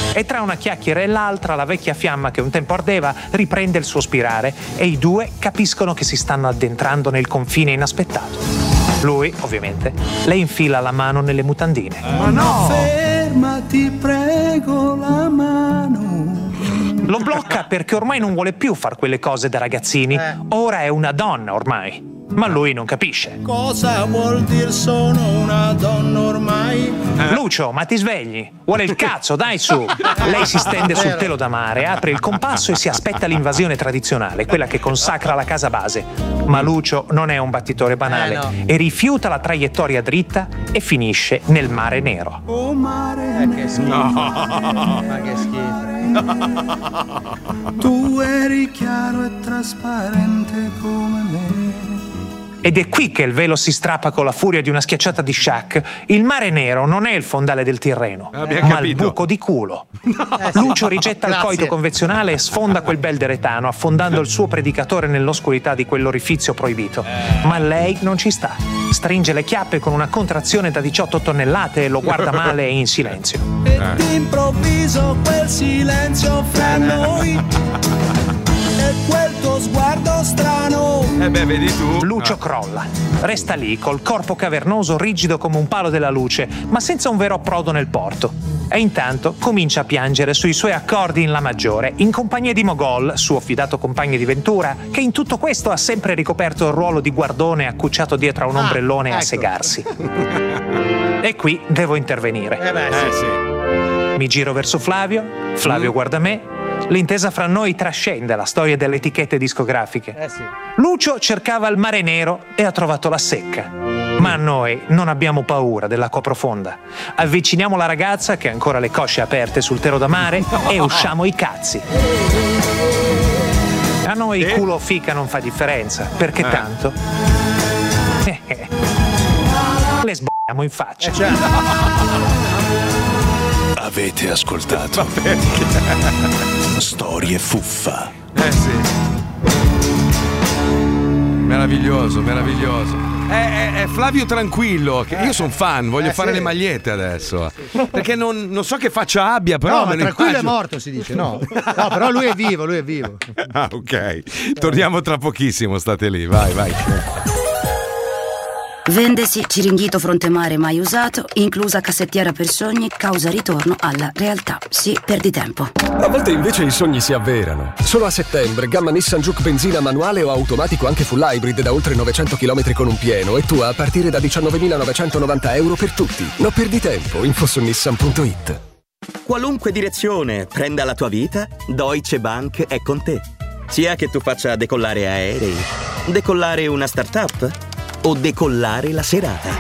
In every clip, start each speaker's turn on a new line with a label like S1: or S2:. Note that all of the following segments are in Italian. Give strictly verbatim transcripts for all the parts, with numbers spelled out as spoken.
S1: E tra una chiacchiera e l'altra la vecchia fiamma che un tempo ardeva riprende il suo spirare e i due capiscono che si stanno addentrando nel confine inaspettato. Lui, ovviamente, le infila la mano nelle mutandine.
S2: Eh, ma no! Fermati, prego, la mano.
S1: Lo blocca perché ormai non vuole più far quelle cose da ragazzini. Eh. Ora è una donna ormai. Ma lui non capisce.
S2: Cosa vuol dire sono una donna ormai?
S1: Eh. Lucio, ma ti svegli? Vuole il cazzo, dai su! Lei si stende sul telo da mare, apre il compasso e si aspetta l'invasione tradizionale, quella che consacra la casa base. Ma Lucio non è un battitore banale eh no. e rifiuta la traiettoria dritta e finisce nel Mare Nero.
S2: Oh mare, eh, che schifo. No. Ma che schifo. Tu eri chiaro e trasparente come me.
S1: Ed è qui che il velo si strappa con la furia di una schiacciata di Shaq. Il Mare Nero non è il fondale del Tirreno,
S3: Abbiamo
S1: ma
S3: capito.
S1: il buco di culo.
S2: No.
S1: Lucio rigetta il coito convenzionale e sfonda quel bel deretano, affondando il suo predicatore nell'oscurità di quell'orifizio proibito. Ma lei non ci sta. Stringe le chiappe con una contrazione da diciotto tonnellate e lo guarda male e in silenzio.
S2: E d'improvviso quel silenzio fra noi e quel tuo sguardo strano.
S3: Eh beh, vedi tu.
S1: Lucio
S3: ah.
S1: crolla. Resta lì col corpo cavernoso rigido come un palo della luce, ma senza un vero approdo nel porto. E intanto comincia a piangere sui suoi accordi in La maggiore, in compagnia di Mogol, suo fidato compagno di ventura, che in tutto questo ha sempre ricoperto il ruolo di guardone accucciato dietro a un ombrellone ah, ecco. a segarsi. E qui devo intervenire.
S2: Eh beh, sì.
S3: Eh, sì.
S1: Mi giro verso Flavio, Flavio mm. guarda me. L'intesa fra noi trascende la storia delle etichette discografiche.
S2: Eh sì.
S1: Lucio cercava il Mare Nero e ha trovato la secca. Ma noi non abbiamo paura dell'acqua profonda. Avviciniamo la ragazza che ha ancora le cosce aperte sul telo da mare no. e usciamo i cazzi. A noi eh? culo o fica non fa differenza, perché eh. tanto eh, eh. le sbagliamo in faccia.
S2: Eh, certo.
S4: Avete ascoltato Storie fuffa.
S3: Eh sì. Meraviglioso, meraviglioso. È, è, è Flavio Tranquillo, che io sono fan, voglio eh, fare sì. le magliette adesso. Sì. Perché non, non so che faccia abbia, però.
S5: No,
S3: me
S5: ma Tranquillo
S3: immagino.
S5: è morto, si dice, no. No, però lui è vivo, lui è vivo.
S3: Ah, ok. Torniamo tra pochissimo, state lì, vai, vai.
S6: Vendesi Ciringhito Frontemare mai usato, inclusa cassettiera per sogni, causa ritorno alla realtà. Sì, perdi tempo.
S7: A volte invece i sogni si avverano. Solo a settembre, gamma Nissan Juke benzina manuale o automatico anche full hybrid da oltre novecento chilometri con un pieno e tua a partire da diciannovemilanovancentonovanta euro per tutti. Non perdi tempo, info su nissan punto it.
S8: Qualunque direzione prenda la tua vita, Deutsche Bank è con te. Sia che tu faccia decollare aerei, decollare una startup o decollare la serata.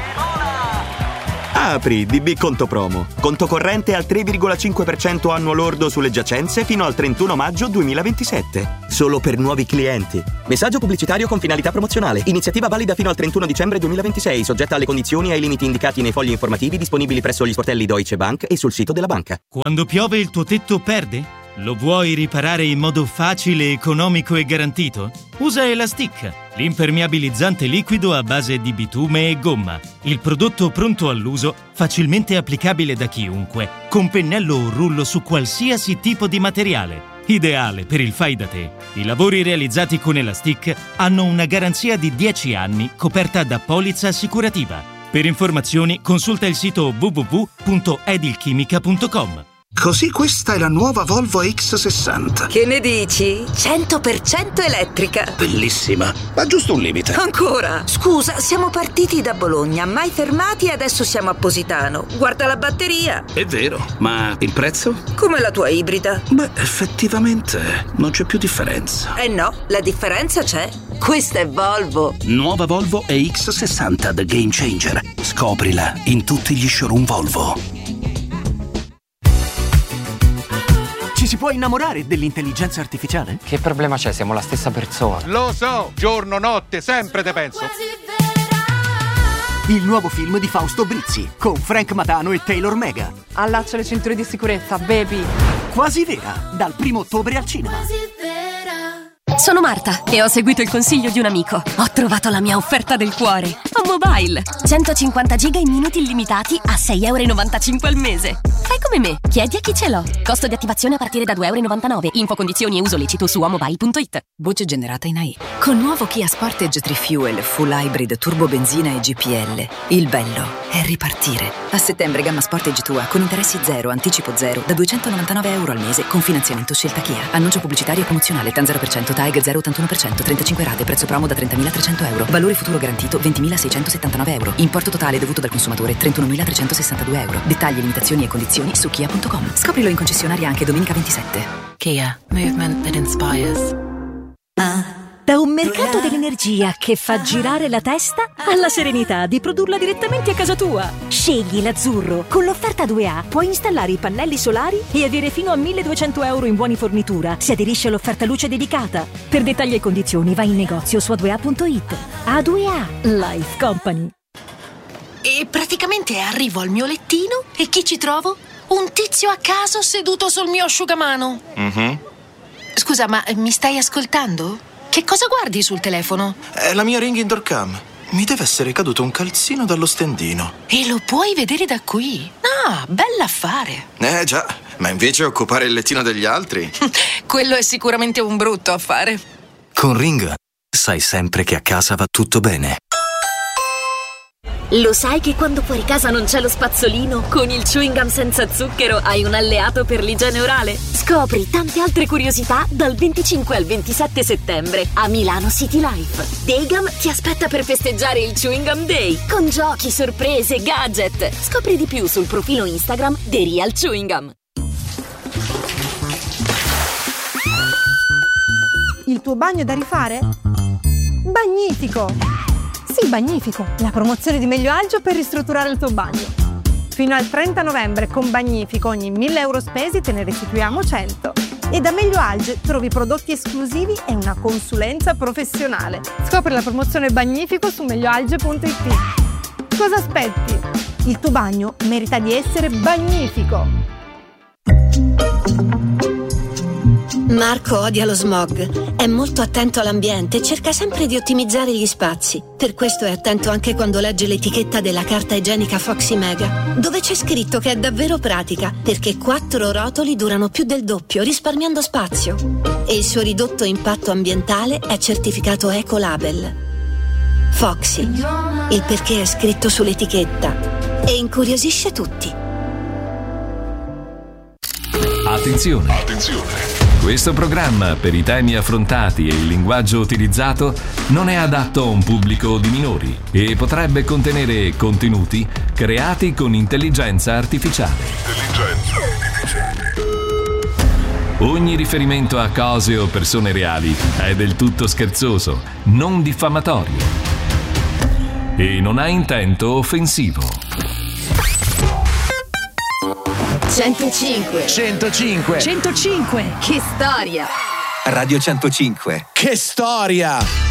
S8: Apri D B Conto Promo. Conto corrente al tre virgola cinque per cento annuo lordo sulle giacenze fino al trentuno maggio duemilaventisette. Solo per nuovi clienti. Messaggio pubblicitario con finalità promozionale. Iniziativa valida fino al trentuno dicembre duemilaventisei, soggetta alle condizioni e ai limiti indicati nei fogli informativi disponibili presso gli sportelli Deutsche Bank e sul sito della banca.
S9: Quando piove il tuo tetto perde? Lo vuoi riparare in modo facile, economico e garantito? Usa Elastic, l'impermeabilizzante liquido a base di bitume e gomma. Il prodotto pronto all'uso, facilmente applicabile da chiunque, con pennello o rullo su qualsiasi tipo di materiale. Ideale per il fai da te. I lavori realizzati con Elastic hanno una garanzia di dieci anni coperta da polizza assicurativa. Per informazioni consulta il sito w w w punto edilchimica punto com.
S10: Così questa è la nuova Volvo X sessanta.
S11: Che ne dici? cento per cento elettrica.
S10: Bellissima, ma giusto un limite.
S11: Ancora? Scusa, siamo partiti da Bologna, mai fermati e adesso siamo a Positano. Guarda la batteria.
S10: È vero, ma il prezzo?
S11: Come la tua ibrida.
S10: Beh, effettivamente non c'è più differenza.
S11: Eh no, la differenza c'è. Questa è Volvo.
S10: Nuova Volvo E X sessanta The Game Changer. Scoprila in tutti gli showroom Volvo.
S12: Ci si può innamorare dell'intelligenza artificiale?
S13: Che problema c'è? Siamo la stessa persona.
S14: Lo so, giorno, notte, sempre te penso.
S12: Il nuovo film di Fausto Brizzi, con Frank Matano e Taylor Mega.
S15: Allaccia le cinture di sicurezza, baby.
S12: Quasi vera, dal primo ottobre al cinema.
S15: Sono Marta e ho seguito il consiglio di un amico. Ho trovato la mia offerta del cuore. A Mobile. centocinquanta giga in minuti illimitati a sei e novantacinque euro al mese. Fai come me, chiedi a chi ce l'ho. Costo di attivazione a partire da due e novantanove euro. Info, condizioni e uso lecito su amobile punto it.
S16: Voce generata in A I. Con nuovo Kia Sportage tre Fuel, Full Hybrid, Turbo Benzina e G P L. Il bello è ripartire. A settembre gamma Sportage tua con interessi zero, anticipo zero, da duecentonovantanove euro al mese con finanziamento scelta Kia. Annuncio pubblicitario promozionale, T A N zero per cento, T A E G zero virgola ottantuno per cento, trentacinque rate, prezzo promo da trentamilatrecento euro. Valore futuro garantito ventimilaseicentosettantanove euro. Importo totale dovuto dal consumatore trentunomilatrecentosessantadue euro. Dettagli, limitazioni e condizioni su kia punto com. Scoprilo in concessionaria anche domenica ventisette.
S17: Kia, movement that inspires.
S18: Da un mercato dell'energia che fa girare la testa alla serenità di produrla direttamente a casa tua. Scegli l'azzurro. Con l'offerta due A puoi installare i pannelli solari e avere fino a milleduecento euro in buoni fornitura se aderisci all'offerta luce dedicata. Per dettagli e condizioni vai in negozio su a due a punto it. A due A Life Company.
S17: E praticamente arrivo al mio lettino e chi ci trovo? Un tizio a caso seduto sul mio asciugamano.
S19: Mm-hmm.
S17: Scusa, ma mi stai ascoltando? Che cosa guardi sul telefono?
S19: È la mia Ring Indoor Cam. Mi deve essere caduto un calzino dallo stendino.
S17: E lo puoi vedere da qui? Ah, bell'affare.
S19: Eh già, ma invece occupare il lettino degli altri?
S17: Quello è sicuramente un brutto affare.
S20: Con Ring sai sempre che a casa va tutto bene.
S18: Lo sai che quando fuori casa non c'è lo spazzolino? Con il chewing gum senza zucchero hai un alleato per l'igiene orale. Scopri tante altre curiosità dal venticinque al ventisette settembre a Milano City Life. Daygum ti aspetta per festeggiare il Chewing Gum Day con giochi, sorprese, gadget. Scopri di più sul profilo Instagram The Real Chewing Gum.
S21: Il tuo bagno è da rifare? Bagnifico! Sì, Bagnifico, la promozione di Meglio Agio per ristrutturare il tuo bagno. Fino al trenta novembre con Bagnifico ogni mille euro spesi te ne restituiamo cento. E da Meglio Agio trovi prodotti esclusivi e una consulenza professionale. Scopri la promozione Bagnifico su meglio alge punto it. Cosa aspetti? Il tuo bagno merita di essere Bagnifico.
S22: Marco odia lo smog, è molto attento all'ambiente e cerca sempre di ottimizzare gli spazi. Per questo è attento anche quando legge l'etichetta della carta igienica Foxy Mega, dove c'è scritto che è davvero pratica, perché quattro rotoli durano più del doppio, risparmiando spazio. E il suo ridotto impatto ambientale è certificato Ecolabel. Foxy, il perché è scritto sull'etichetta e incuriosisce tutti.
S23: Attenzione! Attenzione! Questo programma, per i temi affrontati e il linguaggio utilizzato, non è adatto a un pubblico di minori e potrebbe contenere contenuti creati con intelligenza artificiale. Intelligenza artificiale. Ogni riferimento a cose o persone reali è del tutto scherzoso, non diffamatorio e non ha intento offensivo.
S22: centocinque
S24: centocinque
S22: centocinque Che storia!
S24: Radio centocinque. Che storia!